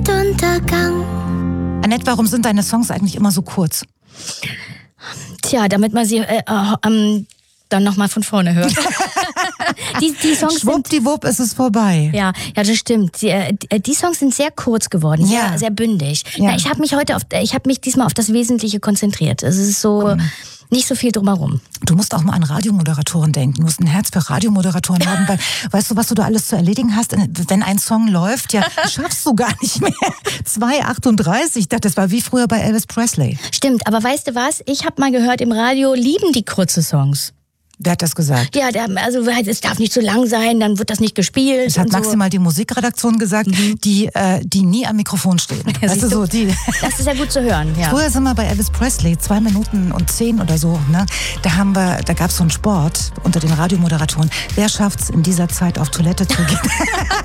Untergang. Annette, warum sind deine Songs eigentlich immer so kurz? Tja, damit man sie dann nochmal von vorne hört. die Songs Schwuppdiwupp ist es vorbei. Ja, das stimmt. Die Songs sind sehr kurz geworden, sehr bündig. Ja. Na, ich habe mich diesmal auf das Wesentliche konzentriert. Es ist so nicht so viel drumherum. Du musst auch mal an Radiomoderatoren denken. Du musst ein Herz für Radiomoderatoren haben, weil weißt du, was du da alles zu erledigen hast? Wenn ein Song läuft, schaffst du gar nicht mehr. 2:38, ich dachte, das war wie früher bei Elvis Presley. Stimmt, aber weißt du was? Ich habe mal gehört, im Radio lieben die kurze Songs. Wer hat das gesagt? Ja, also es darf nicht zu lang sein, dann wird das nicht gespielt. Das hat maximal die Musikredaktion gesagt, die nie am Mikrofon stehen. Ja, weißt du, so, das ist ja gut zu hören. Ja. Früher sind wir bei Elvis Presley, 2:10 oder so. Ne? Da gab es so einen Sport unter den Radiomoderatoren. Wer schafft's in dieser Zeit auf Toilette zu gehen?